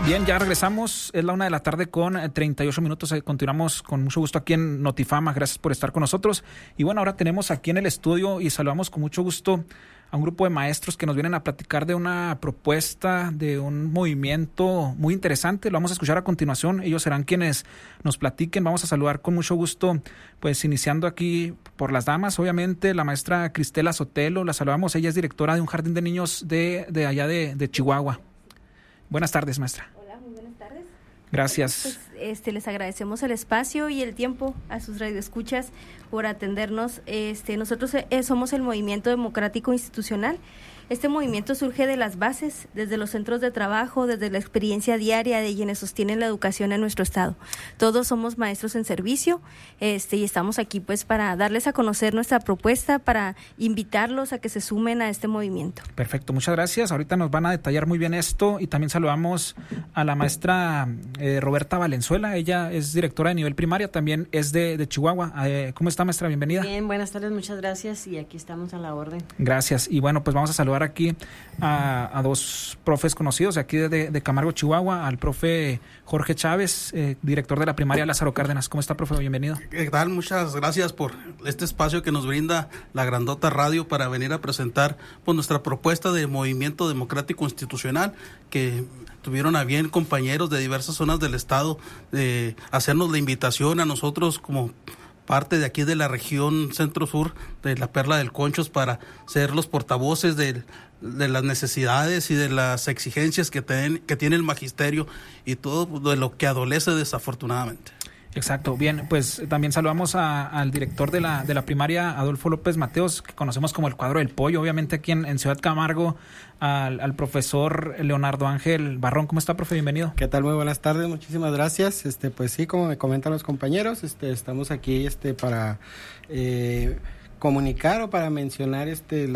Bien, ya regresamos, es la 1:00 con 38 minutos, continuamos con mucho gusto aquí en Notifama, gracias por estar con nosotros. Y bueno, ahora tenemos aquí en el estudio y saludamos con mucho gusto a un grupo de maestros que nos vienen a platicar de una propuesta, de un movimiento muy interesante. Lo vamos a escuchar a continuación, ellos serán quienes nos platiquen. Vamos a saludar con mucho gusto, pues iniciando aquí por las damas, obviamente, la maestra Cristela Sotelo, la saludamos, ella es directora de un jardín de niños de allá de Chihuahua. Buenas tardes, maestra. Hola, muy buenas tardes. Gracias. Pues, les agradecemos el espacio y el tiempo a sus radioescuchas por atendernos. Nosotros somos el Movimiento Democrático Institucional. Este movimiento surge de las bases, desde los centros de trabajo, desde la experiencia diaria de quienes sostienen la educación en nuestro estado. Todos somos maestros en servicio, y estamos aquí pues para darles a conocer nuestra propuesta, para invitarlos a que se sumen a este movimiento. Perfecto, muchas gracias. Ahorita nos van a detallar muy bien esto y también saludamos a la maestra Roberta Valenzuela. Ella es directora de nivel primaria, también es de Chihuahua. ¿Cómo está, maestra? Bienvenida. Bien, buenas tardes, muchas gracias y aquí estamos a la orden. Gracias. Y bueno, pues vamos a saludar aquí a dos profes conocidos de aquí de Camargo, Chihuahua, al profe Jorge Chávez, director de la primaria Lázaro Cárdenas. ¿Cómo está, profe? Bienvenido. ¿Qué tal? Muchas gracias por este espacio que nos brinda la Grandota Radio para venir a presentar pues, nuestra propuesta de movimiento democrático institucional, que tuvieron a bien compañeros de diversas zonas del estado de hacernos la invitación a nosotros como parte de aquí de la región centro-sur de la Perla del Conchos para ser los portavoces de las necesidades y de las exigencias que tiene el magisterio y todo de lo que adolece desafortunadamente. Exacto, bien, pues también saludamos al director de la primaria, Adolfo López Mateos, que conocemos como el Cuadro del Pollo, obviamente aquí en Ciudad Camargo, al profesor Leonardo Ángel Barrón. ¿Cómo está, profe? Bienvenido. ¿Qué tal? Muy buenas tardes, muchísimas gracias. Pues sí, como me comentan los compañeros, estamos aquí para comunicar o para mencionar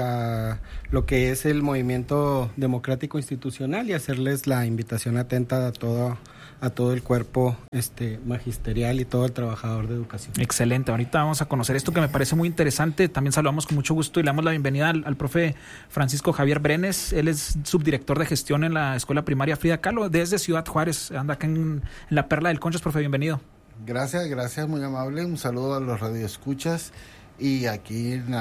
lo que es el movimiento democrático institucional y hacerles la invitación atenta a todo el cuerpo magisterial y todo el trabajador de educación. Excelente, ahorita vamos a conocer esto que me parece muy interesante. También saludamos con mucho gusto y le damos la bienvenida al profe Francisco Javier Brenes. Él es subdirector de gestión en la escuela primaria Frida Kahlo desde Ciudad Juárez, anda acá en la Perla del Conchos. Profe, bienvenido. Gracias, muy amable. Un saludo a los radioescuchas y aquí en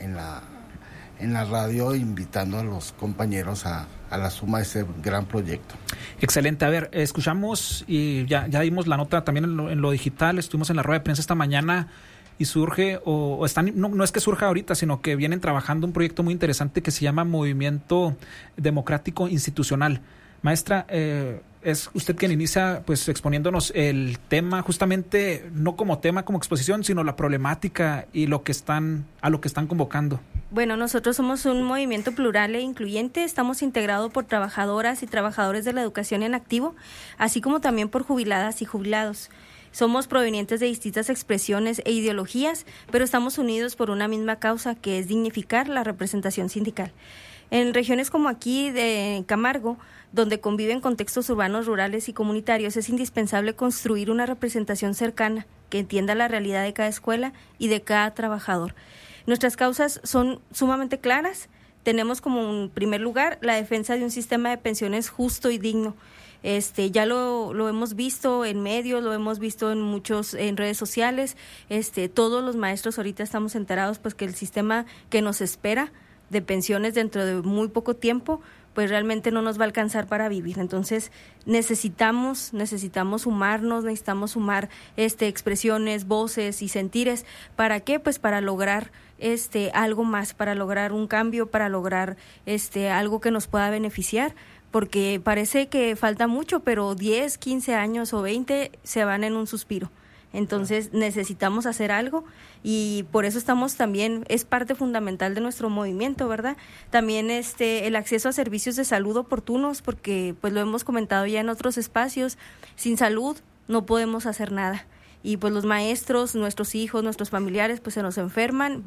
la radio invitando a los compañeros a la suma de ese gran proyecto. Excelente. A ver, escuchamos y ya dimos la nota también en lo digital. Estuvimos en la rueda de prensa esta mañana y surge, no es que surja ahorita, sino que vienen trabajando un proyecto muy interesante que se llama Movimiento Democrático Institucional. Maestra, es usted quien inicia pues exponiéndonos el tema, justamente no como tema, como exposición, sino la problemática y a lo que están convocando. Bueno, nosotros somos un movimiento plural e incluyente, estamos integrados por trabajadoras y trabajadores de la educación en activo, así como también por jubiladas y jubilados. Somos provenientes de distintas expresiones e ideologías, pero estamos unidos por una misma causa, que es dignificar la representación sindical. En regiones como aquí de Camargo, donde conviven contextos urbanos, rurales y comunitarios, es indispensable construir una representación cercana que entienda la realidad de cada escuela y de cada trabajador. Nuestras causas son sumamente claras. Tenemos como primer lugar la defensa de un sistema de pensiones justo y digno. Ya lo hemos visto en medios, lo hemos visto en redes sociales. Todos los maestros ahorita estamos enterados pues que el sistema que nos espera de pensiones dentro de muy poco tiempo pues realmente no nos va a alcanzar para vivir. Entonces necesitamos sumarnos, necesitamos sumar expresiones, voces y sentires. ¿Para qué? Pues para lograr algo más, para lograr un cambio, para lograr algo que nos pueda beneficiar, porque parece que falta mucho, pero 10, 15 años o 20 se van en un suspiro. Entonces necesitamos hacer algo y por eso estamos también, es parte fundamental de nuestro movimiento, ¿verdad? También el acceso a servicios de salud oportunos, porque pues lo hemos comentado ya en otros espacios, sin salud no podemos hacer nada. Y pues los maestros, nuestros hijos, nuestros familiares pues se nos enferman,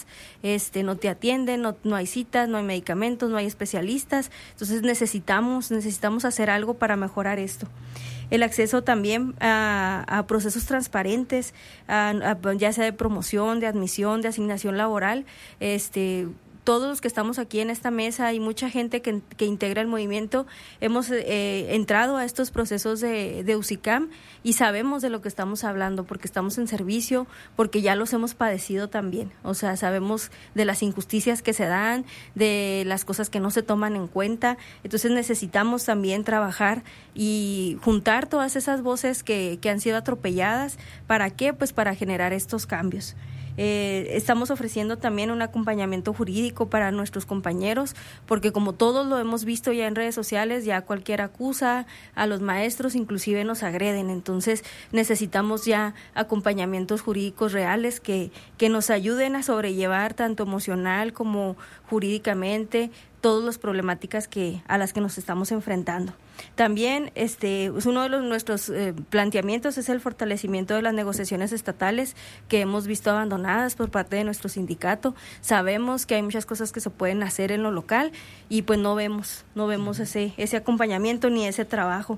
no te atienden, no hay citas, no hay medicamentos, no hay especialistas. Entonces necesitamos hacer algo para mejorar esto. El acceso también a procesos transparentes, ya sea de promoción, de admisión, de asignación laboral, todos los que estamos aquí en esta mesa y mucha gente que integra el movimiento hemos entrado a estos procesos de UCICAM y sabemos de lo que estamos hablando porque estamos en servicio, porque ya los hemos padecido también. O sea, sabemos de las injusticias que se dan, de las cosas que no se toman en cuenta. Entonces necesitamos también trabajar y juntar todas esas voces que han sido atropelladas. ¿Para qué? Pues para generar estos cambios. Estamos ofreciendo también un acompañamiento jurídico para nuestros compañeros, porque como todos lo hemos visto ya en redes sociales, ya cualquier acusa a los maestros, inclusive nos agreden. Entonces necesitamos ya acompañamientos jurídicos reales que nos ayuden a sobrellevar tanto emocional como jurídicamente todas las problemáticas a las que nos estamos enfrentando. También uno de nuestros planteamientos es el fortalecimiento de las negociaciones estatales que hemos visto abandonadas por parte de nuestro sindicato. Sabemos que hay muchas cosas que se pueden hacer en lo local y pues no vemos ese acompañamiento ni ese trabajo.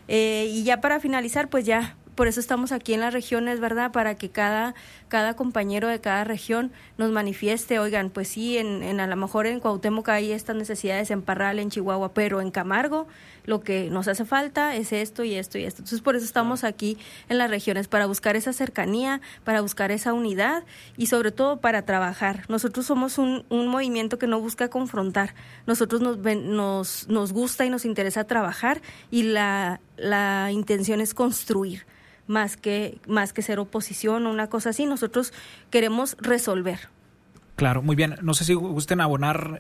Y ya para finalizar, pues ya por eso estamos aquí en las regiones, ¿verdad? Para que cada compañero de cada región nos manifieste, oigan, pues sí, a lo mejor en Cuauhtémoc hay estas necesidades, en Parral, en Chihuahua, pero en Camargo lo que nos hace falta es esto y esto y esto. Entonces, por eso estamos aquí en las regiones, para buscar esa cercanía, para buscar esa unidad y sobre todo para trabajar. Nosotros somos un movimiento que no busca confrontar. Nosotros nos gusta y nos interesa trabajar y la intención es construir. Más que ser oposición o una cosa así, nosotros queremos resolver. Claro, muy bien. No sé si gusten abonar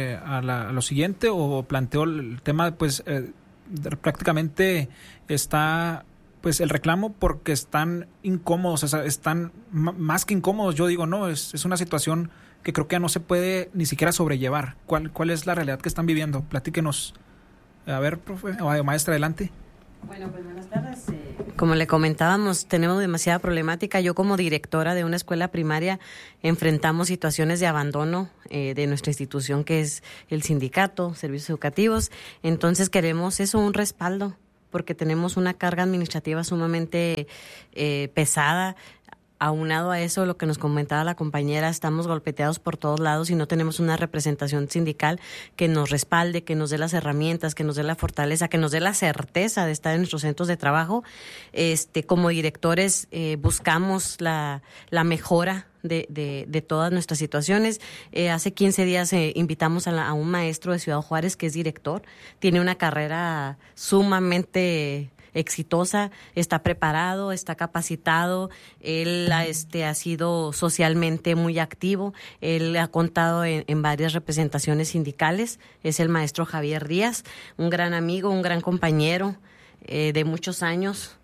a lo siguiente o planteo el tema, pues prácticamente está pues el reclamo porque están incómodos, o sea, están más que incómodos, yo digo, no, es una situación que creo que ya no se puede ni siquiera sobrellevar. ¿Cuál es la realidad que están viviendo? Platíquenos. A ver, profe, maestra, adelante. Bueno, pues buenas tardes. Como le comentábamos, tenemos demasiada problemática. Yo como directora de una escuela primaria enfrentamos situaciones de abandono de nuestra institución, que es el sindicato, servicios educativos. Entonces queremos un respaldo, porque tenemos una carga administrativa sumamente pesada. Aunado a eso, lo que nos comentaba la compañera, estamos golpeteados por todos lados y no tenemos una representación sindical que nos respalde, que nos dé las herramientas, que nos dé la fortaleza, que nos dé la certeza de estar en nuestros centros de trabajo. Como directores buscamos la mejora de todas nuestras situaciones. Hace 15 días invitamos a un maestro de Ciudad Juárez que es director, tiene una carrera sumamente exitosa, está preparado, está capacitado, él ha sido socialmente muy activo, él ha contado en varias representaciones sindicales, es el maestro Javier Díaz, un gran amigo, un gran compañero de muchos años.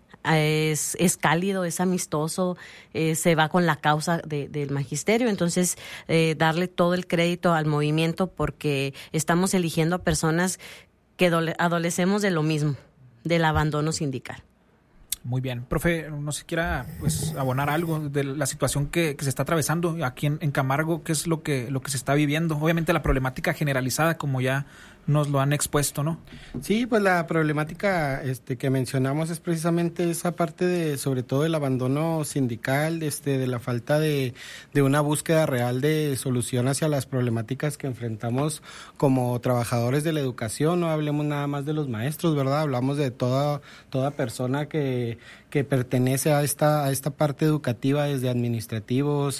Es cálido, es amistoso, se va con la causa del magisterio. Entonces, darle todo el crédito al movimiento porque estamos eligiendo a personas que adolecemos de lo mismo, del abandono sindical. Muy bien. Profe, no sé si quiera pues abonar algo de la situación que se está atravesando aquí en Camargo, qué es lo que se está viviendo. Obviamente la problemática generalizada, como ya nos lo han expuesto, ¿no? Sí, pues la problemática que mencionamos es precisamente esa parte de, sobre todo, el abandono sindical, de la falta de una búsqueda real de solución hacia las problemáticas que enfrentamos como trabajadores de la educación. No hablemos nada más de los maestros, ¿verdad? Hablamos de toda persona que pertenece a esta parte educativa, desde administrativos,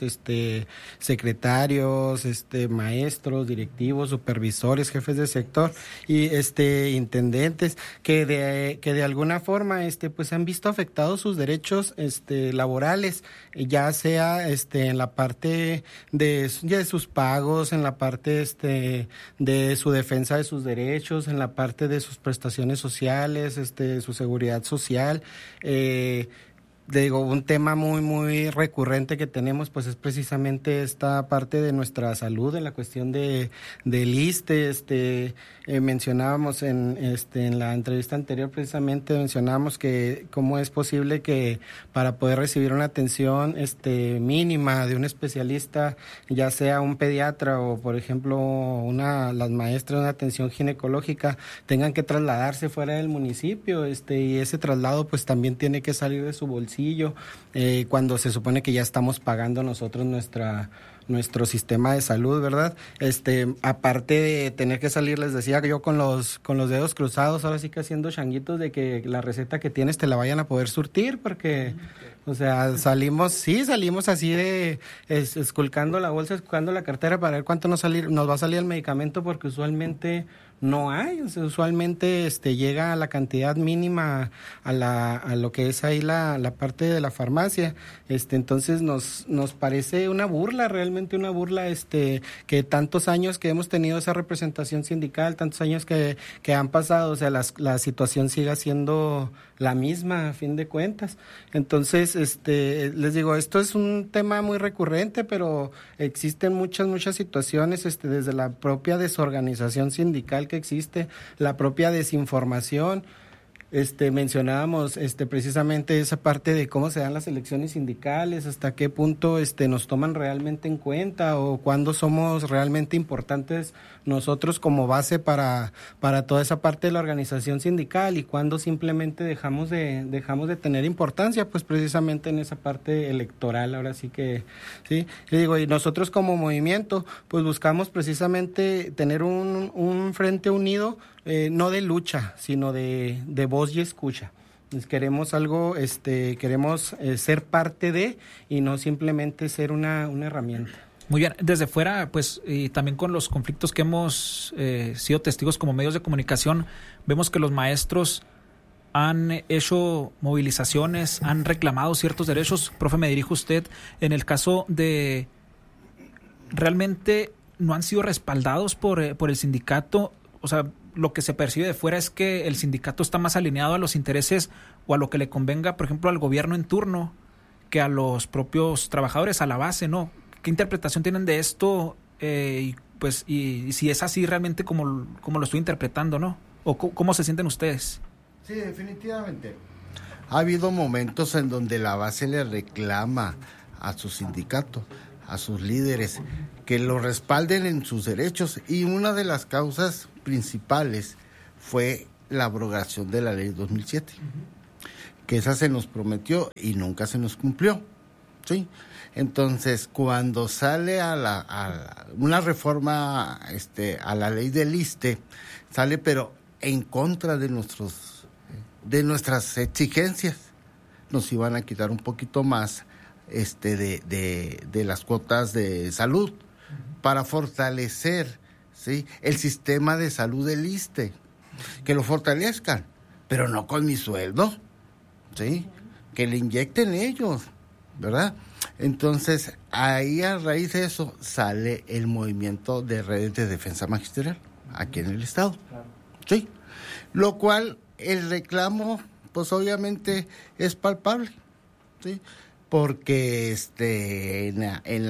secretarios, maestros, directivos, supervisores, jefes de sector y intendentes que de alguna forma pues han visto afectados sus derechos laborales, ya sea en la parte de sus pagos, en la parte de su defensa de sus derechos, en la parte de sus prestaciones sociales, su seguridad social. Un tema muy muy recurrente que tenemos pues es precisamente esta parte de nuestra salud, en la cuestión del ISSSTE. Mencionábamos en la entrevista anterior, precisamente mencionábamos que cómo es posible que para poder recibir una atención mínima de un especialista, ya sea un pediatra o por ejemplo las maestras de una atención ginecológica, tengan que trasladarse fuera del municipio, y ese traslado pues también tiene que salir de su bolsillo, cuando se supone que ya estamos pagando nosotros nuestra nuestro sistema de salud, ¿verdad? Aparte de tener que salir, les decía yo con los dedos cruzados, ahora sí que haciendo changuitos de que la receta que tienes te la vayan a poder surtir, porque, o sea, salimos así de esculcando la bolsa, esculcando la cartera para ver cuánto nos va a salir el medicamento, porque usualmente no hay, o sea, usualmente llega a la cantidad mínima a lo que es ahí la parte de la farmacia. Entonces nos parece una burla, realmente una burla, que tantos años que hemos tenido esa representación sindical, tantos años que han pasado, o sea, la situación siga siendo la misma a fin de cuentas. Entonces, les digo, esto es un tema muy recurrente, pero existen muchas situaciones, desde la propia desorganización sindical que existe, la propia desinformación. Mencionábamos precisamente esa parte de cómo se dan las elecciones sindicales, hasta qué punto nos toman realmente en cuenta, o cuándo somos realmente importantes nosotros como base para toda esa parte de la organización sindical, y cuándo simplemente dejamos de tener importancia, pues precisamente en esa parte electoral. Ahora sí que sí, y digo, y nosotros como movimiento pues buscamos precisamente tener un frente unido, no de lucha, sino de voz y escucha. Queremos algo, queremos ser parte de, y no simplemente ser una herramienta. Muy bien, desde fuera, pues, y también con los conflictos que hemos sido testigos como medios de comunicación, vemos que los maestros han hecho movilizaciones, han reclamado ciertos derechos. Profe, me dirijo a usted, en el caso de realmente no han sido respaldados por el sindicato. O sea, lo que se percibe de fuera es que el sindicato está más alineado a los intereses o a lo que le convenga, por ejemplo, al gobierno en turno, que a los propios trabajadores, a la base, ¿no? ¿Qué interpretación tienen de esto? Y si es así realmente como lo estoy interpretando, ¿no? ¿O cómo se sienten ustedes? Sí, definitivamente. Ha habido momentos en donde la base le reclama a su sindicato, a sus líderes, que lo respalden en sus derechos, y una de las causas principales fue la abrogación de la ley 2007, que esa se nos prometió y nunca se nos cumplió, ¿sí? Entonces, cuando sale a una reforma a la ley del ISSSTE, sale pero en contra de nuestras exigencias. Nos iban a quitar un poquito más de las cuotas de salud para fortalecer, ¿sí?, el sistema de salud del ISSSTE, que lo fortalezcan, pero no con mi sueldo, ¿sí?, que le inyecten ellos, ¿verdad? Entonces, ahí a raíz de eso sale el movimiento de redes de defensa magisterial aquí en el estado, ¿sí? Lo cual el reclamo, pues obviamente es palpable, ¿sí? Porque en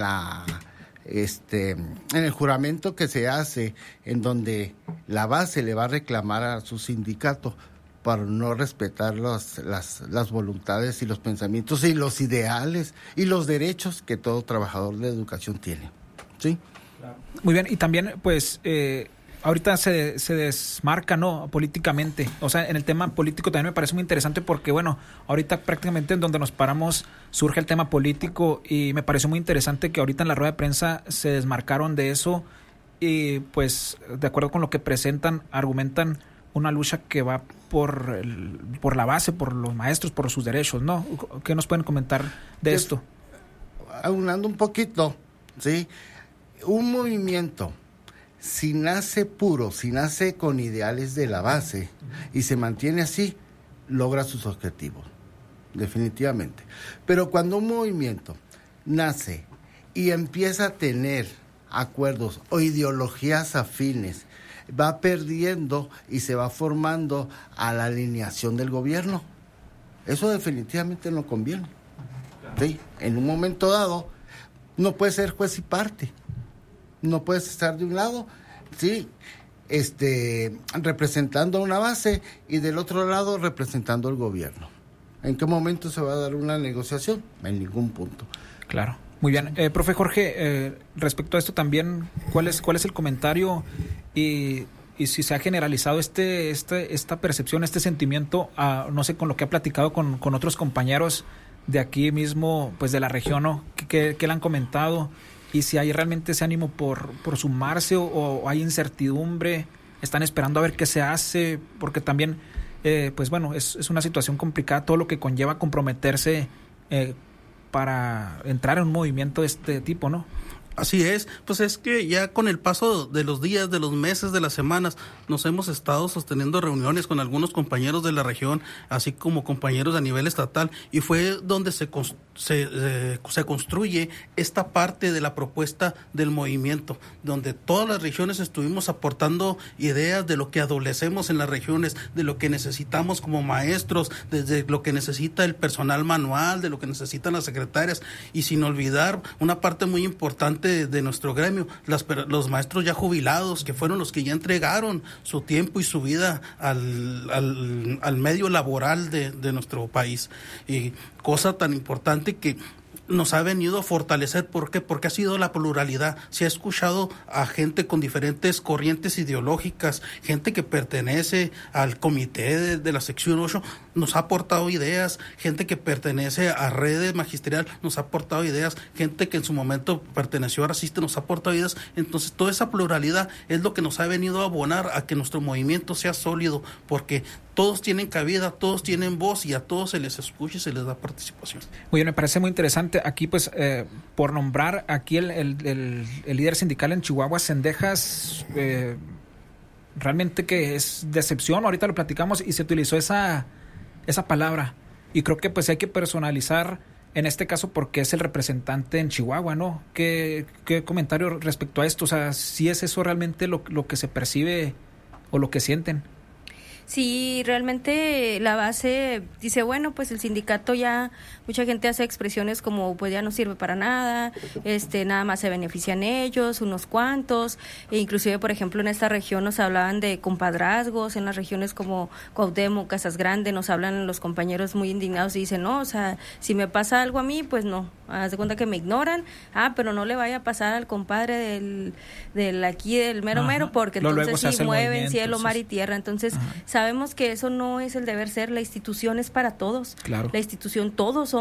el juramento que se hace, en donde la base le va a reclamar a su sindicato por no respetar las voluntades y los pensamientos y los ideales y los derechos que todo trabajador de educación tiene, ¿sí? Muy bien, y también pues ahorita se desmarca, ¿no?, políticamente. O sea, en el tema político también me parece muy interesante porque, bueno, ahorita prácticamente en donde nos paramos surge el tema político, y me pareció muy interesante que ahorita en la rueda de prensa se desmarcaron de eso y pues de acuerdo con lo que presentan, argumentan una lucha que va por la base, por los maestros, por sus derechos, ¿no? ¿Qué nos pueden comentar de esto? Aunando un poquito, ¿sí? Un movimiento, si nace puro, si nace con ideales de la base y se mantiene así, logra sus objetivos, definitivamente. Pero cuando un movimiento nace y empieza a tener acuerdos o ideologías afines, va perdiendo y se va formando a la alineación del gobierno. Eso definitivamente no conviene, ¿sí? En un momento dado no puedes ser juez y parte, no puedes estar de un lado, sí, representando a una base y del otro lado representando al gobierno. ¿En qué momento se va a dar una negociación? En ningún punto. Claro. Muy bien. Profe Jorge, respecto a esto también, ¿cuál es el comentario y si se ha generalizado esta percepción, este sentimiento, no sé, con lo que ha platicado con otros compañeros de aquí mismo, pues de la región, ¿no? ¿Qué le han comentado? y si hay realmente ese ánimo por sumarse o hay incertidumbre, están esperando a ver qué se hace, porque también, pues bueno, es una situación complicada todo lo que conlleva comprometerse para entrar en un movimiento de este tipo, ¿no? Así es, pues es que ya con el paso de los días, de los meses, de las semanas, nos hemos estado sosteniendo reuniones con algunos compañeros de la región, así como compañeros a nivel estatal, y fue donde se construye esta parte de la propuesta del movimiento, donde todas las regiones estuvimos aportando ideas de lo que adolecemos en las regiones, de lo que necesitamos como maestros, desde lo que necesita el personal manual, de lo que necesitan las secretarias, y sin olvidar una parte muy importante de nuestro gremio, los maestros ya jubilados, que fueron los que ya entregaron su tiempo y su vida al medio laboral de nuestro país. Y cosa tan importante que nos ha venido a fortalecer. ¿Por qué? Porque ha sido la pluralidad. Se ha escuchado a gente con diferentes corrientes ideológicas, gente que pertenece al comité de la sección 8, nos ha aportado ideas, gente que pertenece a redes magisterial, nos ha aportado ideas, gente que en su momento perteneció a Raciste, nos ha aportado ideas. Entonces, toda esa pluralidad es lo que nos ha venido a abonar a que nuestro movimiento sea sólido, porque todos tienen cabida, todos tienen voz y a todos se les escucha y se les da participación. Muy bien, me parece muy interesante. Aquí, pues, por nombrar aquí el líder sindical en Chihuahua, Cendejas, realmente que es decepción. Ahorita lo platicamos y se utilizó esa palabra. Y creo que pues hay que personalizar en este caso porque es el representante en Chihuahua, ¿no? ¿Qué comentario respecto a esto? O sea, ¿sí es eso realmente lo que se percibe o lo que sienten? Sí, realmente la base dice, bueno, pues el sindicato ya, mucha gente hace expresiones como pues ya no sirve para nada, nada más se benefician ellos, unos cuantos, e inclusive por ejemplo en esta región nos hablaban de compadrazgos, en las regiones como Cuauhtémoc, Casas Grandes, nos hablan los compañeros muy indignados y dicen, no, o sea, si me pasa algo a mí, pues no, haz de cuenta que me ignoran, pero no le vaya a pasar al compadre del aquí del mero mero, porque entonces sí mueven cielo, mar y tierra, entonces sabemos que eso no es el deber ser, la institución es para todos, claro. La institución, todos somos